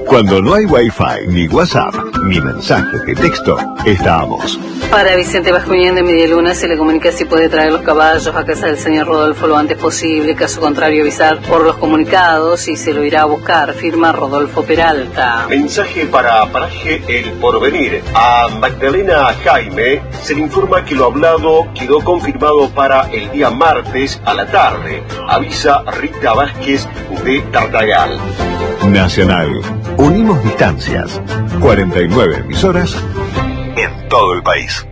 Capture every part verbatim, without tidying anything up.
Cuando no hay Wi-Fi, ni WhatsApp, ni mensaje de texto, estamos. Para Vicente Bascuñán de Medialuna se le comunica si puede traer los caballos a casa del señor Rodolfo lo antes posible. Caso contrario, avisar por los comunicados y se lo irá a buscar. Firma Rodolfo Peralta. Mensaje para Paraje El Porvenir. A Magdalena Jaime se le informa que lo hablado quedó confirmado para el día martes a la tarde. Avisa Rita Vázquez de Tartagal. Nacional. Unimos distancias. cuarenta y nueve emisoras en todo el país.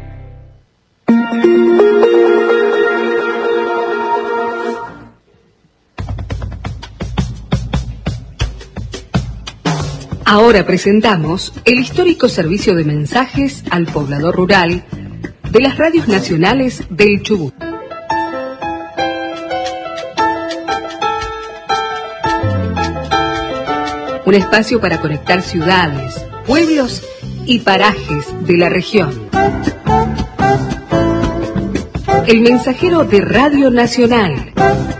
Ahora presentamos el histórico servicio de mensajes al poblador rural de las radios nacionales del Chubut. Un espacio para conectar ciudades, pueblos y parajes de la región. El mensajero de Radio Nacional.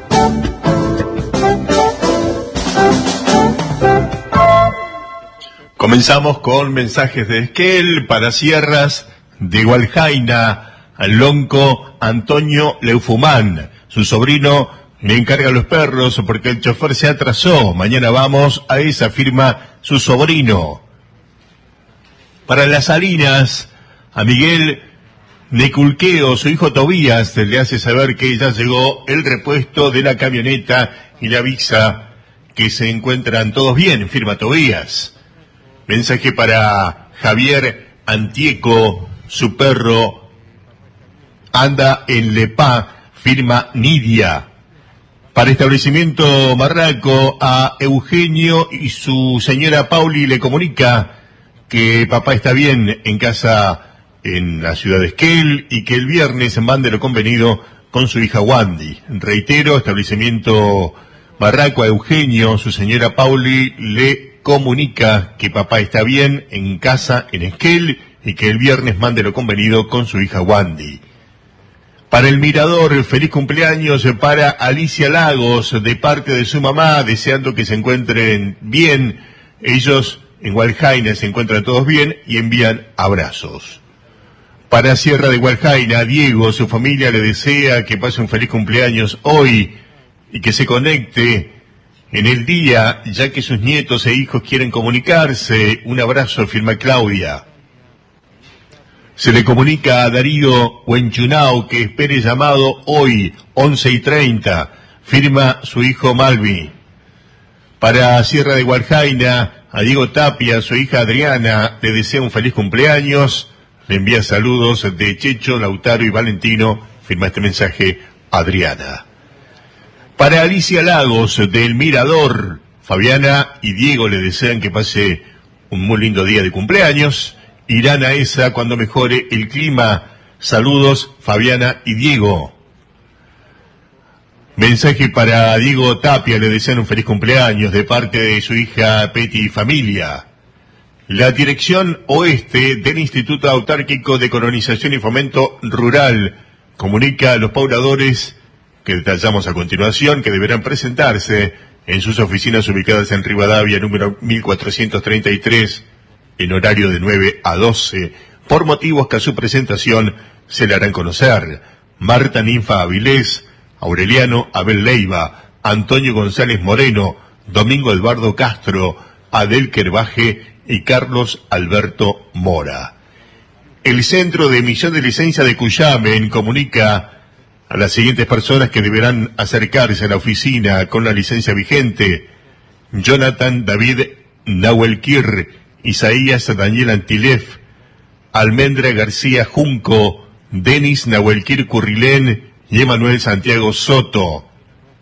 Comenzamos con mensajes de Esquel para Sierras de Gualjaina, al lonco Antonio Leufumán. Su sobrino le encarga los perros porque el chofer se atrasó. Mañana vamos a esa, firma su sobrino. Para Las Salinas, a Miguel Neculqueo, su hijo Tobías, le hace saber que ya llegó el repuesto de la camioneta y le avisa que se encuentran todos bien, firma Tobías. Mensaje para Javier Antieco, su perro anda en Lepá, firma Nidia. Para Establecimiento Marraco, a Eugenio y su señora Pauli le comunica que papá está bien en casa en la ciudad de Esquel y que el viernes mande lo convenido con su hija Wandy. Reitero, Establecimiento Marraco, a Eugenio, su señora Pauli le comunica que papá está bien en casa en Esquel y que el viernes mande lo convenido con su hija Wandy. Para el Mirador, feliz cumpleaños para Alicia Lagos, de parte de su mamá, deseando que se encuentren bien. Ellos en Gualjaina se encuentran todos bien y envían abrazos. Para Sierra de Gualjaina, Diego, su familia le desea que pase un feliz cumpleaños hoy y que se conecte en el día, ya que sus nietos e hijos quieren comunicarse. Un abrazo, firma Claudia. Se le comunica a Darío Huenchunao que espere llamado hoy, once y treinta, firma su hijo Malvi. Para Sierra de Gualjaina, a Diego Tapia, su hija Adriana, le desea un feliz cumpleaños, le envía saludos de Checho, Lautaro y Valentino, firma este mensaje Adriana. Para Alicia Lagos, del Mirador, Fabiana y Diego le desean que pase un muy lindo día de cumpleaños. Irán a esa cuando mejore el clima. Saludos, Fabiana y Diego. Mensaje para Diego Tapia, le desean un feliz cumpleaños de parte de su hija Peti y familia. La Dirección Oeste del Instituto Autárquico de Colonización y Fomento Rural comunica a los pobladores que detallamos a continuación que deberán presentarse en sus oficinas ubicadas en Rivadavia, número mil cuatrocientos treinta y tres, en horario de nueve a doce, por motivos que a su presentación se le harán conocer. Marta Ninfa Avilés, Aureliano Abel Leiva, Antonio González Moreno, Domingo Eduardo Castro, Adel Kerbaje y Carlos Alberto Mora. El Centro de Emisión de Licencia de Cuyamen comunica a las siguientes personas que deberán acercarse a la oficina con la licencia vigente: Jonathan David Nahuelquir, Isaías Daniel Antilef, Almendra García Junco, Denis Nahuelquir Currilén y Emanuel Santiago Soto.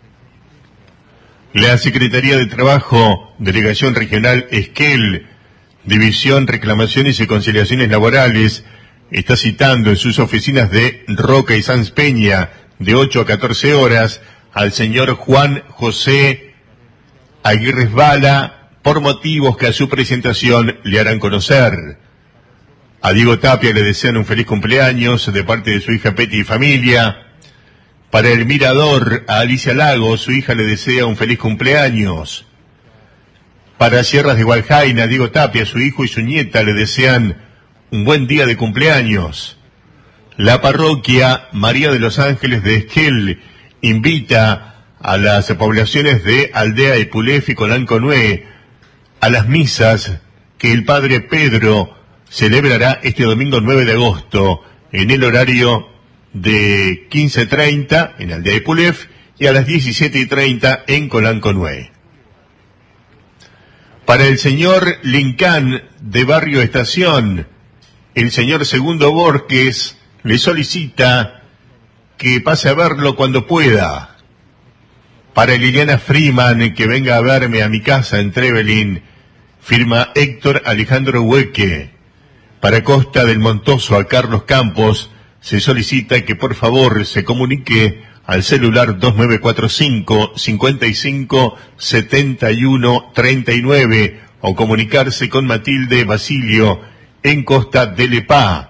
La Secretaría de Trabajo, Delegación Regional Esquel, División Reclamaciones y Conciliaciones Laborales, está citando en sus oficinas de Roca y Sanz Peña de ocho a catorce horas al señor Juan José Aguirre Bala por motivos que a su presentación le harán conocer. A Diego Tapia le desean un feliz cumpleaños de parte de su hija Peti y familia. Para el Mirador, a Alicia Lagos, su hija le desea un feliz cumpleaños. Para Sierras de Gualjaina, Diego Tapia, su hijo y su nieta le desean un buen día de cumpleaños. La parroquia María de los Ángeles de Esquel invita a las poblaciones de Aldea Epulef y Colanconué a las misas que el padre Pedro celebrará este domingo nueve de agosto en el horario de quince treinta en Aldea Epulef y a las diecisiete treinta en Colanconué. Para el señor Lincán de Barrio Estación, el señor Segundo Borges le solicita que pase a verlo cuando pueda. Para Liliana Freeman, que venga a verme a mi casa en Trevelin, firma Héctor Alejandro Hueque. Para Costa del Montoso, a Carlos Campos, se solicita que por favor se comunique al celular dos nueve cuatro cinco, cincuenta y cinco, setenta y uno, treinta y nueve o comunicarse con Matilde Basilio en Costa del Epá.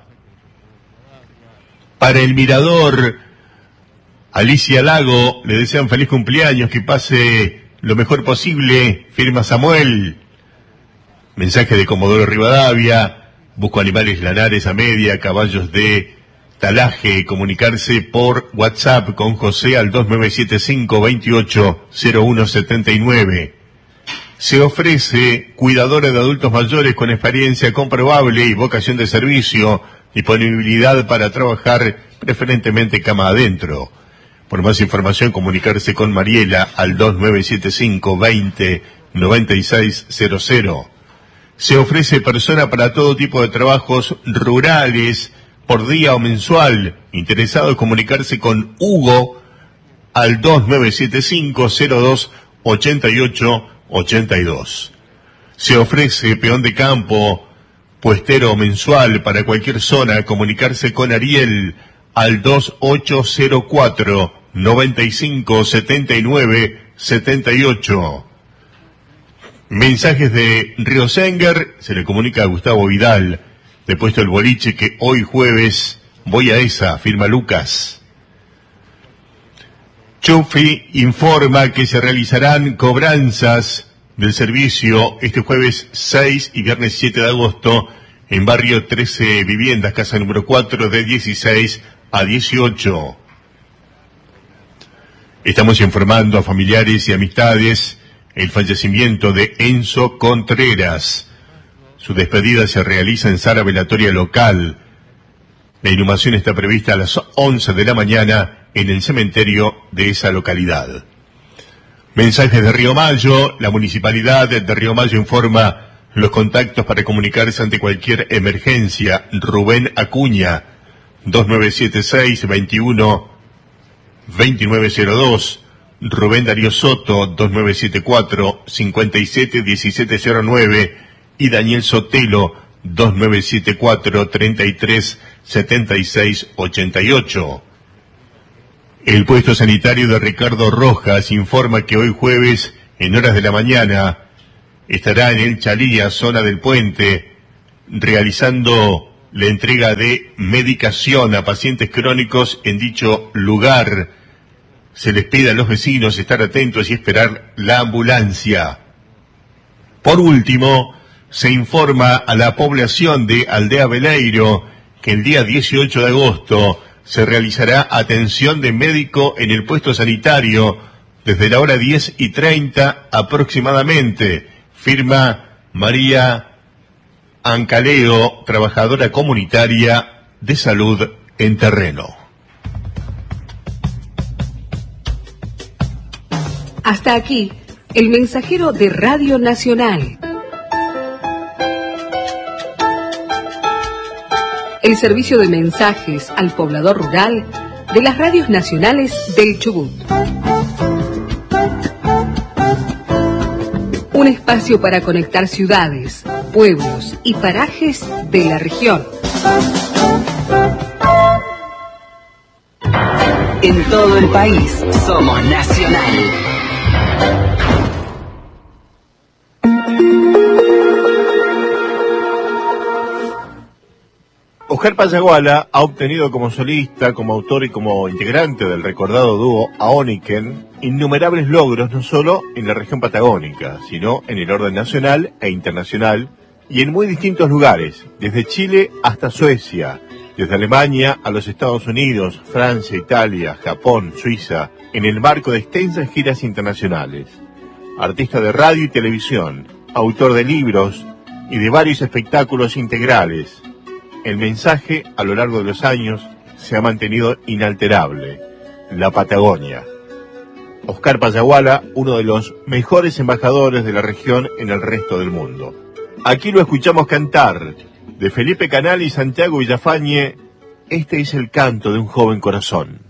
Para el Mirador, Alicia Lago, le desean feliz cumpleaños, que pase lo mejor posible, firma Samuel. Mensaje de Comodoro Rivadavia, busco animales lanares a media, caballos de Talaje, comunicarse por WhatsApp con José al dos nueve siete cinco, veintiocho, cero uno setenta y nueve. Se ofrece cuidadora de adultos mayores con experiencia comprobable y vocación de servicio, disponibilidad para trabajar preferentemente cama adentro. Por más información, comunicarse con Mariela al dos nueve siete cinco, veinte, noventa y seis cero cero. Se ofrece persona para todo tipo de trabajos rurales, por día o mensual. Interesado en comunicarse con Hugo al dos nueve siete cinco, cero dos, ochenta y ocho, ochenta y dos. Se ofrece peón de campo, puestero mensual para cualquier zona. Comunicarse con Ariel al dos ocho cero cuatro, noventa y cinco, setenta y nueve, setenta y ocho. Mensajes de Río Senger, se le comunica a Gustavo Vidal, de Puesto el Boliche, que hoy jueves voy a esa, firma Lucas. Chufi informa que se realizarán cobranzas del servicio este jueves seis y viernes siete de agosto en barrio trece Viviendas, casa número cuatro, de dieciséis a dieciocho. Estamos informando a familiares y amistades el fallecimiento de Enzo Contreras. Su despedida se realiza en sala velatoria local. La inhumación está prevista a las once de la mañana en el cementerio de esa localidad. Mensajes de Río Mayo. La Municipalidad de Río Mayo informa los contactos para comunicarse ante cualquier emergencia. Rubén Acuña, dos nueve siete seis, veintiuno, veintinueve cero dos. Rubén Darío Soto, dos nueve siete cuatro, cincuenta y siete, diecisiete cero nueve. Y Daniel Sotelo, dos nueve siete cuatro, treinta y tres, setenta y seis, ochenta y ocho. El puesto sanitario de Ricardo Rojas informa que hoy jueves, en horas de la mañana, estará en el Chalía, zona del puente, realizando la entrega de medicación a pacientes crónicos en dicho lugar. Se les pide a los vecinos estar atentos y esperar la ambulancia. Por último, se informa a la población de Aldea Beleiro que el día dieciocho de agosto se realizará atención de médico en el puesto sanitario desde la hora diez y treinta aproximadamente. Firma María Ancaleo, trabajadora comunitaria de salud en terreno. Hasta aquí, el mensajero de Radio Nacional. El servicio de mensajes al poblador rural de las radios nacionales del Chubut. Un espacio para conectar ciudades, pueblos y parajes de la región. En todo el país somos Nacional. Oscar Payaguala ha obtenido como solista, como autor y como integrante del recordado dúo Aoniken innumerables logros no solo en la región patagónica, sino en el orden nacional e internacional y en muy distintos lugares, desde Chile hasta Suecia, desde Alemania a los Estados Unidos, Francia, Italia, Japón, Suiza, en el marco de extensas giras internacionales. Artista de radio y televisión, autor de libros y de varios espectáculos integrales. El mensaje, a lo largo de los años, se ha mantenido inalterable: la Patagonia. Oscar Payaguala, uno de los mejores embajadores de la región en el resto del mundo. Aquí lo escuchamos cantar, de Felipe Canal y Santiago Villafañe. Este es el canto de un joven corazón.